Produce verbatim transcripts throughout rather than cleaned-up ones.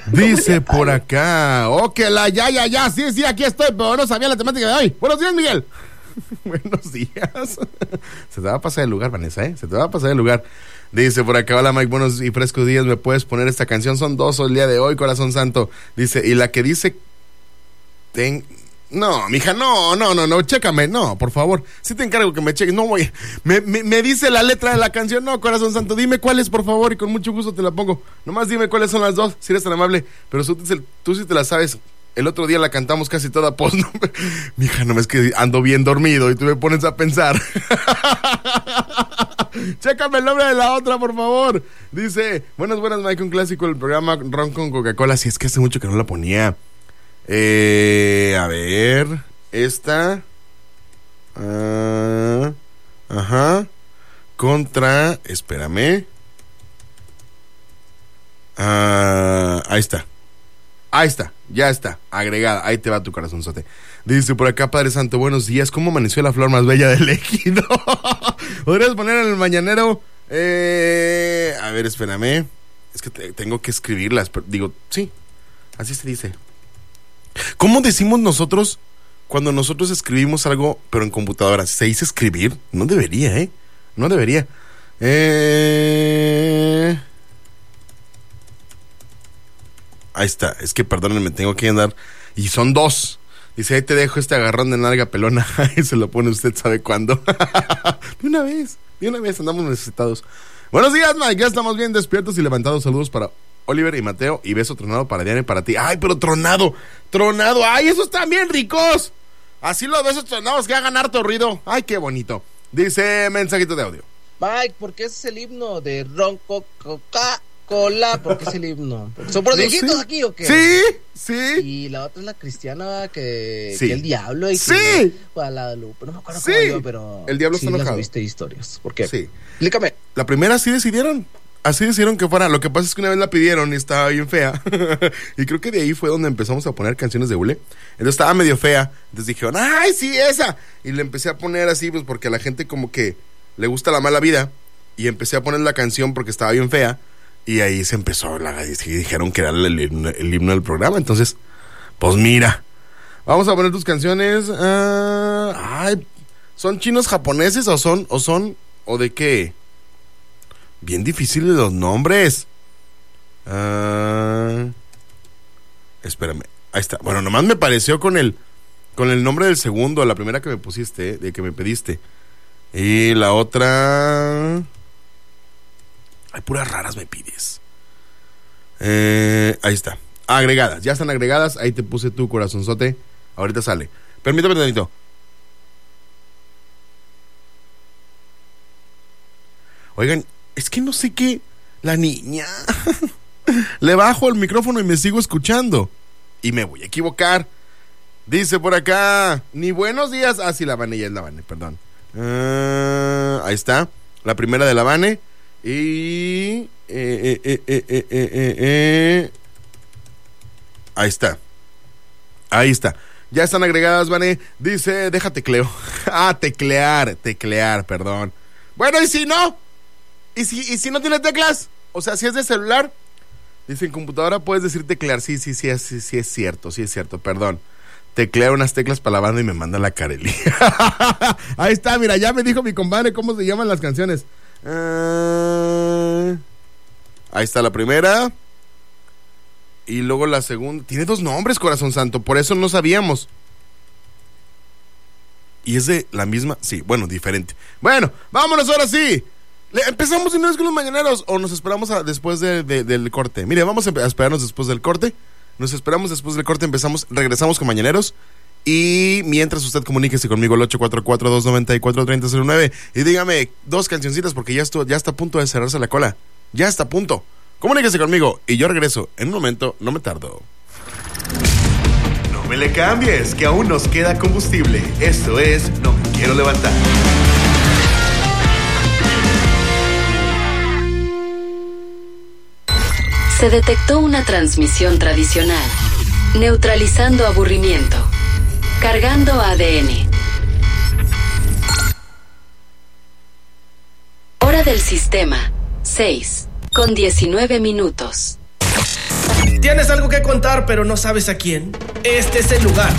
Dice por acá, ok, la ya, ya, ya, sí, sí, aquí estoy, pero no sabía la temática de hoy. Buenos días, Miguel. Buenos días. Se te va a pasar el lugar, Vanessa, ¿eh? Se te va a pasar el lugar. Dice por acá, hola Mike, buenos y frescos días, ¿me puedes poner esta canción? Son dos el día de hoy, corazón santo. Dice, y la que dice... Ten... No, mija, no, no, no, no, chécame, no, por favor. Sí te encargo que me cheques, no voy... Me, me, me dice la letra de la canción, no, corazón santo, dime cuál es, por favor, y con mucho gusto te la pongo. Nomás dime cuáles son las dos, si eres tan amable. Pero tú, tú sí te la sabes. El otro día la cantamos casi toda post, ¿no? Mija, no es que ando bien dormido y tú me pones a pensar. Chécame el nombre de la otra, por favor. Dice, buenas, buenas, Mike, un clásico del programa Ron con Coca-Cola. Si es que hace mucho que no la ponía. Eh, a ver, esta. Uh, ajá. Contra, espérame. Uh, ahí está. Ahí está, ya está, agregada, ahí te va tu corazonzote. Dice por acá, Padre Santo, buenos días, ¿cómo amaneció la flor más bella del ejido? ¿Podrías poner en el mañanero? Eh, a ver, espérame, es que te, tengo que escribirlas, pero, digo, sí, así se dice. ¿Cómo decimos nosotros cuando nosotros escribimos algo, pero en computadora? ¿Se dice escribir? No debería, ¿eh? No debería. Eh... Ahí está, es que perdónenme, tengo que andar. Y son dos. Dice, ahí te dejo este agarrón de nalga pelona. Y se lo pone usted, ¿sabe cuándo? De una vez, de una vez, andamos necesitados. Buenos días, Mike, ya estamos bien despiertos y levantados. Saludos para Oliver y Mateo. Y beso tronado para Diana y para ti. Ay, pero tronado, tronado. Ay, esos están bien ricos. Así los besos tronados que hagan harto ruido. Ay, qué bonito. Dice, mensajito de audio. Mike, ¿por qué ese es el himno de Ron Coca Cola? ¿Por qué es el himno? ¿Son por viejitos sí. aquí o qué? Sí, sí. Y la otra es la cristiana que, sí. que el diablo y sí. que Guadalupe. No me acuerdo sí. cómo iba, pero el diablo sí está enojado. Viste historias. ¿Por qué? Sí. Explícame. La primera sí decidieron. Así decidieron que fuera. Lo que pasa es que una vez la pidieron y estaba bien fea. Y creo que de ahí fue donde empezamos a poner canciones de hule. Entonces estaba medio fea. Entonces dijeron, ¡ay, sí, esa! Y le empecé a poner así, pues porque a la gente como que le gusta la mala vida. Y empecé a poner la canción porque estaba bien fea. Y ahí se empezó, la, y dijeron que era el, el, el himno del programa. Entonces, pues mira, vamos a poner tus canciones. Uh, ay, ¿son chinos japoneses o son, o son, o de qué? Bien difíciles los nombres. Uh, espérame, ahí está. Bueno, nomás me pareció con el, con el nombre del segundo, la primera que me pusiste, de que me pediste. Y la otra... Ay, puras raras me pides. Eh, ahí está. Agregadas, ya están agregadas. Ahí te puse tu corazonzote. Ahorita sale. Permítame un tantito. Oigan, es que no sé qué. La niña. Le bajo el micrófono y me sigo escuchando. Y me voy a equivocar. Dice por acá. Ni buenos días. Ah, sí, la Vane, ya es la Vane, perdón. Uh, ahí está. La primera de la Vane. Y eh, eh, eh, eh, eh, eh, eh. Ahí está. Ahí está. Ya están agregadas, Vané. Dice, deja tecleo. Ah, teclear, teclear, perdón. Bueno, ¿y si no? ¿Y si, y si no tiene teclas? O sea, si es de celular. Dice, en computadora puedes decir teclear. Sí, sí, sí, sí, sí es cierto, sí es cierto, perdón. Teclear unas teclas para la banda y me manda la Carely. Ahí está, mira, ya me dijo mi compadre cómo se llaman las canciones. Uh, ahí está la primera. Y luego la segunda. Tiene dos nombres, corazón santo. Por eso no sabíamos. Y es de la misma. Sí, bueno, diferente. Bueno, vámonos ahora sí. Le, empezamos de una vez con los mañaneros. O nos esperamos a, después de, de, del corte. Mire, vamos a, a esperarnos después del corte. Nos esperamos después del corte. Empezamos, regresamos con mañaneros. Y mientras usted comuníquese conmigo al ocho cuatro cuatro, dos nueve cuatro, tres cero cero nueve y dígame dos cancioncitas porque ya, estuvo, ya está a punto de cerrarse la cola. Ya está a punto. Comuníquese conmigo y yo regreso en un momento, no me tardo. No me le cambies, que aún nos queda combustible. Esto es No Me Quiero Levantar. Se detectó una transmisión tradicional, neutralizando aburrimiento. Cargando A D N. Hora del sistema, seis con diecinueve minutos. ¿Tienes algo que contar pero no sabes a quién? Este es el lugar.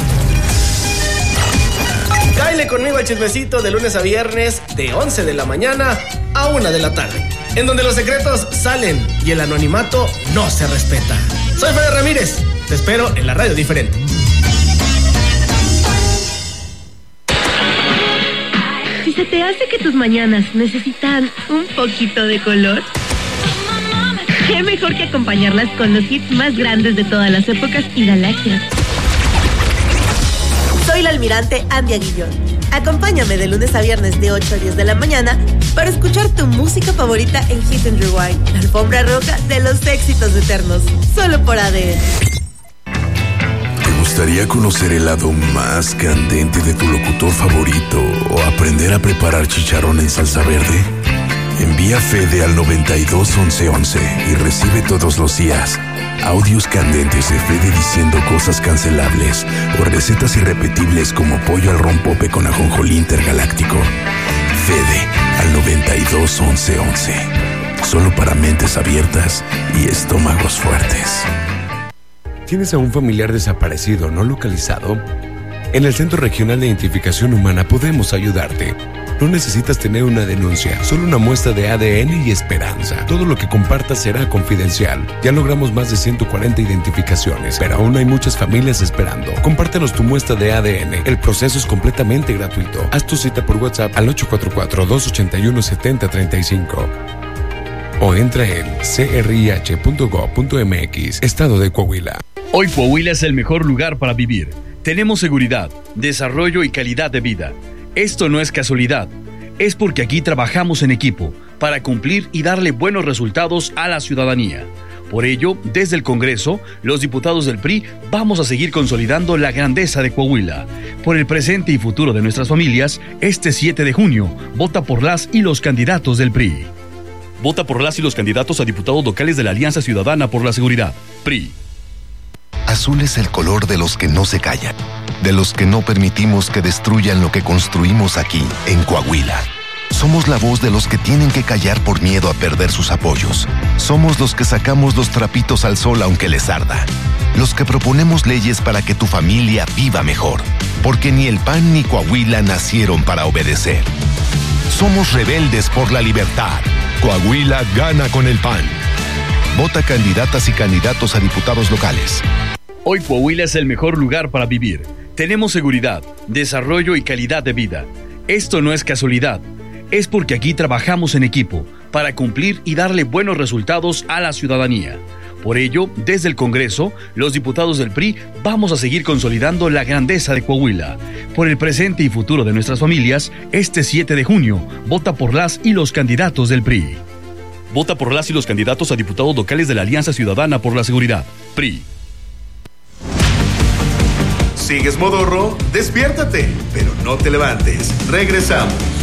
Cáele conmigo al chismecito de lunes a viernes de once de la mañana a una de la tarde, en donde los secretos salen y el anonimato no se respeta. Soy Fede Ramírez, te espero en la radio diferente. Si se te hace que tus mañanas necesitan un poquito de color, qué mejor que acompañarlas con los hits más grandes de todas las épocas y galaxias. Soy la almirante Andy Aguillón. Acompáñame de lunes a viernes de ocho a diez de la mañana para escuchar tu música favorita en Hit and Rewind, la alfombra roja de los éxitos eternos, solo por A D N. ¿Te gustaría conocer el lado más candente de tu locutor favorito o aprender a preparar chicharrón en salsa verde? Envía Fede al noventa y dos once once y recibe todos los días audios candentes de Fede diciendo cosas cancelables o recetas irrepetibles como pollo al rompope con ajonjolí intergaláctico. Fede al noventa y dos once once. Solo para mentes abiertas y estómagos fuertes. ¿Tienes a un familiar desaparecido no localizado? En el Centro Regional de Identificación Humana podemos ayudarte. No necesitas tener una denuncia, solo una muestra de A D N y esperanza. Todo lo que compartas será confidencial. Ya logramos más de ciento cuarenta identificaciones, pero aún hay muchas familias esperando. Compártenos tu muestra de A D N. El proceso es completamente gratuito. Haz tu cita por WhatsApp al ocho cuatro cuatro, dos ocho uno, siete cero tres cinco o entra en c r i h punto gov punto m x, Estado de Coahuila. Hoy Coahuila es el mejor lugar para vivir. Tenemos seguridad, desarrollo y calidad de vida. Esto no es casualidad, es porque aquí trabajamos en equipo para cumplir y darle buenos resultados a la ciudadanía. Por ello, desde el Congreso, los diputados del P R I vamos a seguir consolidando la grandeza de Coahuila. Por el presente y futuro de nuestras familias, este siete de junio, vota por las y los candidatos del P R I. Vota por las y los candidatos a diputados locales de la Alianza Ciudadana por la Seguridad, P R I. Azul es el color de los que no se callan, de los que no permitimos que destruyan lo que construimos aquí, en Coahuila. Somos la voz de los que tienen que callar por miedo a perder sus apoyos. Somos los que sacamos los trapitos al sol aunque les arda. Los que proponemos leyes para que tu familia viva mejor. Porque ni el P A N ni Coahuila nacieron para obedecer. Somos rebeldes por la libertad. Coahuila gana con el P A N. Vota candidatas y candidatos a diputados locales. Hoy Coahuila es el mejor lugar para vivir. Tenemos seguridad, desarrollo y calidad de vida. Esto no es casualidad, es porque aquí trabajamos en equipo para cumplir y darle buenos resultados a la ciudadanía. Por ello, desde el Congreso, los diputados del P R I vamos a seguir consolidando la grandeza de Coahuila. Por el presente y futuro de nuestras familias, este siete de junio, vota por las y los candidatos del P R I. Vota por las y los candidatos a diputados locales de la Alianza Ciudadana por la Seguridad, P R I. ¿Sigues modorro? Despiértate, pero no te levantes. Regresamos.